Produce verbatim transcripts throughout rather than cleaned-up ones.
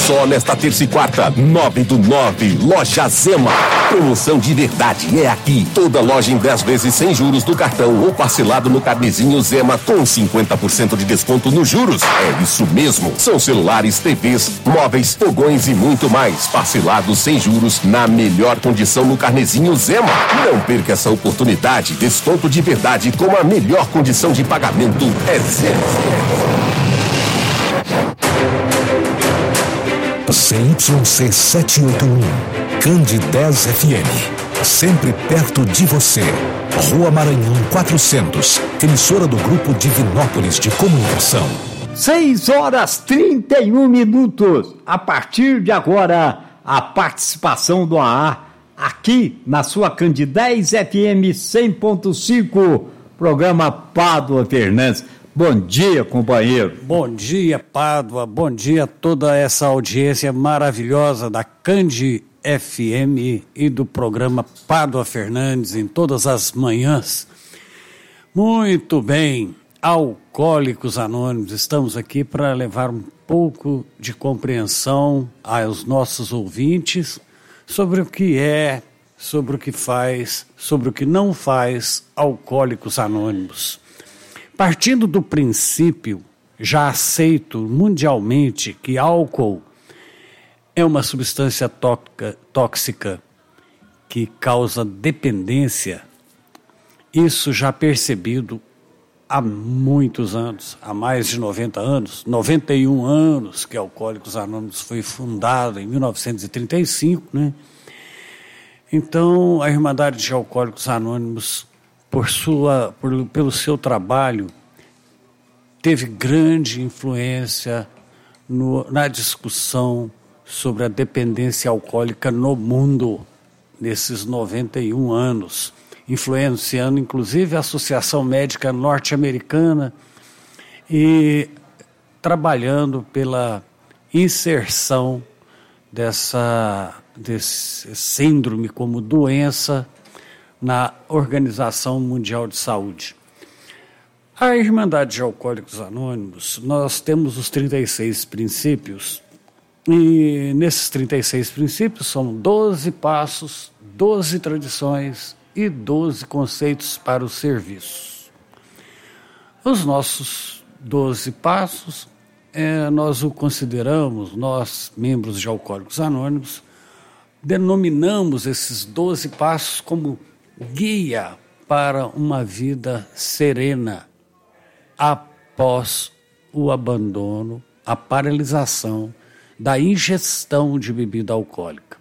Só nesta terça e quarta, nove do nove, Loja Zema. Promoção de verdade é aqui. Toda loja em dez vezes sem juros do cartão ou parcelado no carnezinho Zema com cinquenta por cento de desconto nos juros. É isso mesmo. São celulares, T Vs, móveis, fogões e muito mais. Parcelados sem juros na melhor condição no carnezinho Zema. Não perca essa oportunidade. Desconto de verdade com a melhor condição de pagamento é Zema. C Y C setecentos e oitenta e um, Cande dez F M, sempre perto de você. Rua Maranhão quatrocentos, emissora do Grupo Divinópolis de Comunicação. seis horas trinta e um minutos. A partir de agora, a participação do A A aqui na sua Cande dez F M cem ponto cinco, programa Pádua Fernandes. Bom dia, companheiro. Bom dia, Pádua. Bom dia a toda essa audiência maravilhosa da Cande F M e do programa Pádua Fernandes em todas as manhãs. Muito bem, Alcoólicos Anônimos, estamos aqui para levar um pouco de compreensão aos nossos ouvintes sobre o que é, sobre o que faz, sobre o que não faz Alcoólicos Anônimos. Partindo do princípio, já aceito mundialmente, que álcool é uma substância tóxica, tóxica que causa dependência, isso já percebido há muitos anos, há mais de noventa anos, noventa e um anos que Alcoólicos Anônimos foi fundado, em mil novecentos e trinta e cinco, né? Então, a Irmandade de Alcoólicos Anônimos, por sua, por, pelo seu trabalho, teve grande influência no, na discussão sobre a dependência alcoólica no mundo, nesses noventa e um anos, influenciando inclusive a Associação Médica Norte-Americana e trabalhando pela inserção dessa, desse síndrome como doença na Organização Mundial de Saúde. A Irmandade de Alcoólicos Anônimos, nós temos os trinta e seis princípios, e nesses trinta e seis princípios são doze passos, doze tradições e doze conceitos para o serviço. Os nossos doze passos, é, nós o consideramos, nós, membros de Alcoólicos Anônimos, denominamos esses doze passos como guia para uma vida serena após o abandono, a paralisação da ingestão de bebida alcoólica.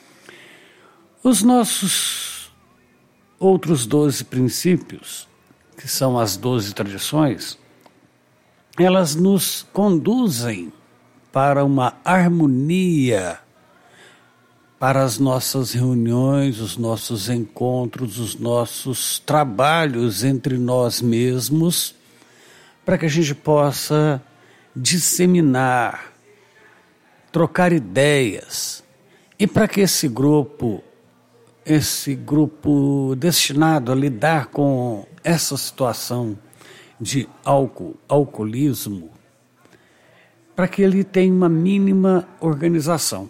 Os nossos outros doze princípios, que são as doze tradições, elas nos conduzem para uma harmonia, para as nossas reuniões, os nossos encontros, os nossos trabalhos entre nós mesmos, para que a gente possa disseminar, trocar ideias, e para que esse grupo, esse grupo destinado a lidar com essa situação de álcool, alcoolismo, para que ele tenha uma mínima organização.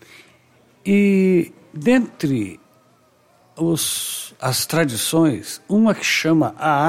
E dentre os, as tradições, uma que chama a